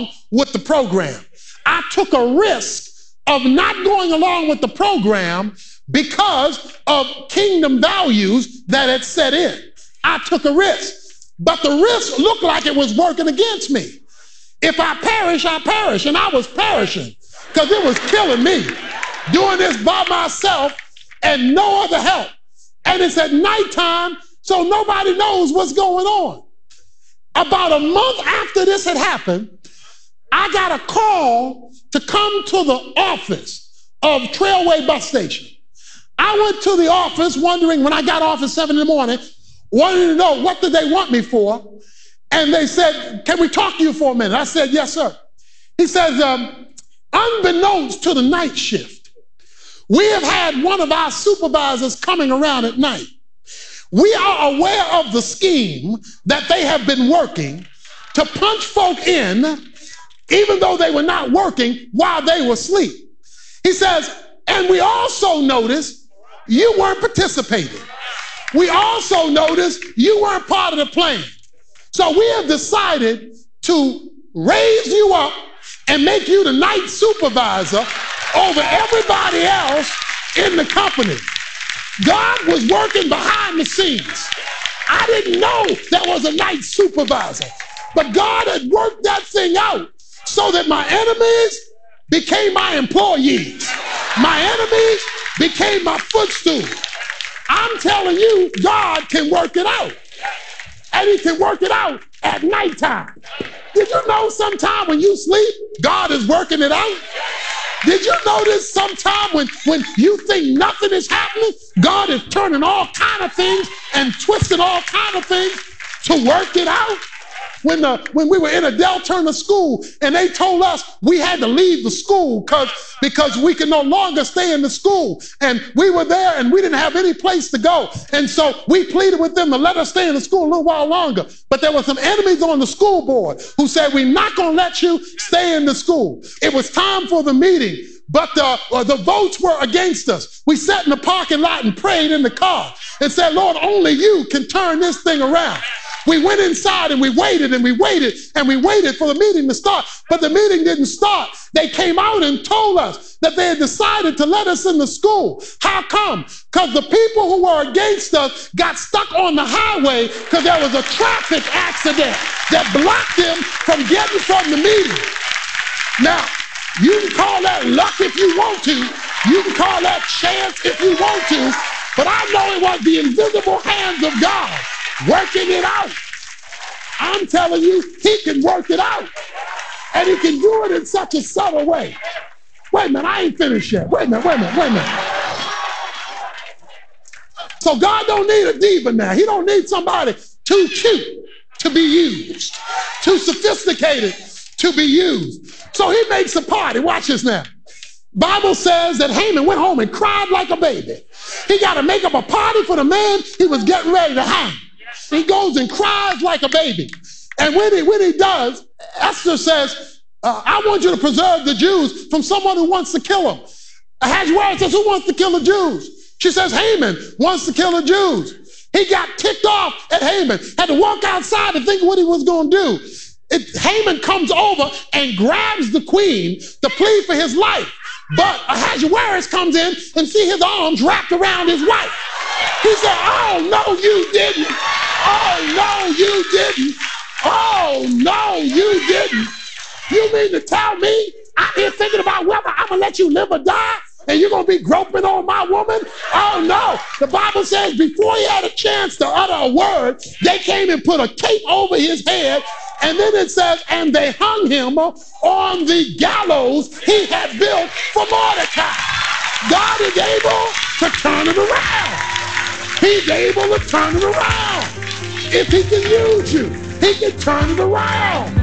with the program. I took a risk of not going along with the program because of kingdom values that had set in. I took a risk, but the risk looked like it was working against me. If I perish, I perish, and I was perishing because it was killing me doing this by myself and no other help. And it's at nighttime, so nobody knows what's going on. About a month after this had happened, I got a call to come to the office of Trailway Bus Station. I went to the office wondering, when I got off at 7 in the morning, wanting to know what did they want me for. And they said, can we talk to you for a minute? I said, yes, sir. He says, unbeknownst to the night shift, we have had one of our supervisors coming around at night. We are aware of the scheme that they have been working to punch folk in, even though they were not working while they were asleep. He says, and we also noticed you weren't participating. We also noticed you weren't part of the plan. So we have decided to raise you up and make you the night supervisor over everybody else in the company. God was working behind the scenes. I didn't know there was a night supervisor, but God had worked that thing out so that my enemies became my employees. My enemies became my footstool. I'm telling you, God can work it out. And he can work it out at nighttime. Did you know sometime when you sleep, God is working it out? Did you notice sometime when you think nothing is happening, God is turning all kind of things and twisting all kind of things to work it out? When we were in a Del Turner school and they told us we had to leave the school because we could no longer stay in the school, and we were there and we didn't have any place to go, and so we pleaded with them to let us stay in the school a little while longer. But there were some enemies on the school board who said, we're not going to let you stay in the school. It was time for the meeting, but the votes were against us. We sat in the parking lot and prayed in the car and said, Lord, only you can turn this thing around. We went inside and we waited and we waited and we waited for the meeting to start, but the meeting didn't start. They came out and told us that they had decided to let us in the school. How come? Because the people who were against us got stuck on the highway because there was a traffic accident that blocked them from getting from the meeting. Now, you can call that luck if you want to. You can call that chance if you want to. But I know it was the invisible hands of God working it out. I'm telling you, he can work it out. And he can do it in such a subtle way. Wait a minute, I ain't finished yet. Wait a minute. So God don't need a diva now. He don't need somebody too cute to be used, too sophisticated to be used. So he makes a party. Watch this now. Bible says that Haman went home and cried like a baby. He got to make up a party for the man he was getting ready to hang. He goes and cries like a baby. And when he does, Esther says, I want you to preserve the Jews from someone who wants to kill them. Ahasuerus says, who wants to kill the Jews? She says, Haman wants to kill the Jews. He got ticked off at Haman, had to walk outside to think what he was going to do. Haman comes over and grabs the queen to plead for his life. But Ahasuerus comes in and see his arms wrapped around his wife. He said, oh, no, you didn't. Oh, no, you didn't. Oh, no, you didn't. You mean to tell me I'm here thinking about whether I'm going to let you live or die, and you're going to be groping on my woman? Oh, no. The Bible says before he had a chance to utter a word, they came and put a cape over his head. And then it says, and they hung him on the gallows he had built for Mordecai. God is able to turn it around. He's able to turn it around. If he can use you, he can turn it around.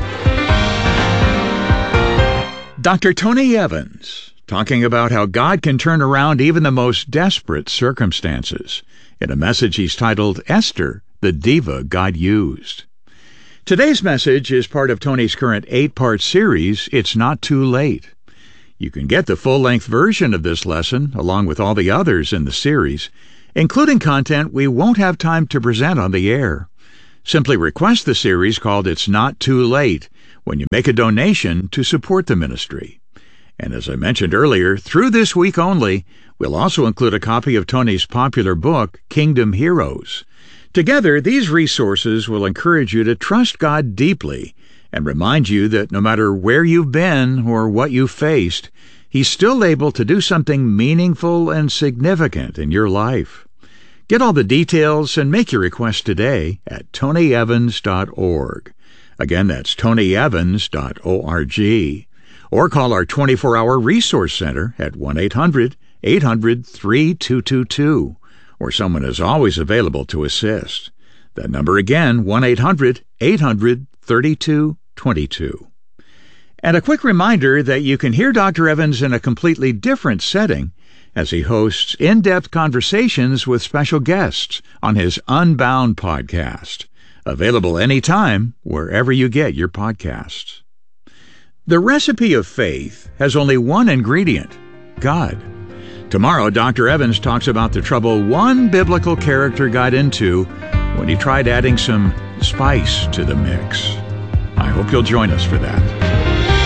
Dr. Tony Evans, talking about how God can turn around even the most desperate circumstances in a message he's titled, Esther, the Diva God Used. Today's message is part of Tony's current 8-part series, It's Not Too Late. You can get the full-length version of this lesson, along with all the others in the series, including content we won't have time to present on the air. Simply request the series called It's Not Too Late when you make a donation to support the ministry. And as I mentioned earlier, through this week only, we'll also include a copy of Tony's popular book, Kingdom Heroes. Together, these resources will encourage you to trust God deeply and remind you that no matter where you've been or what you've faced, He's still able to do something meaningful and significant in your life. Get all the details and make your request today at tonyevans.org. Again, that's tonyevans.org. Or call our 24-hour resource center at 1-800-800-3222, or someone is always available to assist. That number again, 1-800-800-3222. And a quick reminder that you can hear Dr. Evans in a completely different setting as he hosts in-depth conversations with special guests on his Unbound podcast, available anytime wherever you get your podcasts. The recipe of faith has only one ingredient: God. Tomorrow, Dr. Evans talks about the trouble one biblical character got into when he tried adding some spice to the mix. I hope you'll join us for that.